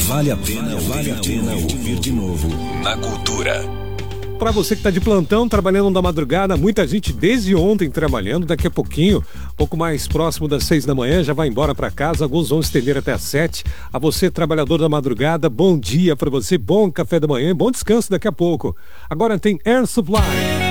vale a pena ouvir de novo na Cultura. Para você que está de plantão, trabalhando da madrugada, muita gente desde ontem trabalhando, daqui a pouquinho, pouco mais próximo das 6 da manhã, já vai embora para casa, alguns vão estender até às 7. A você, trabalhador da madrugada, bom dia para você, bom café da manhã, bom descanso daqui a pouco. Agora tem Air Supply.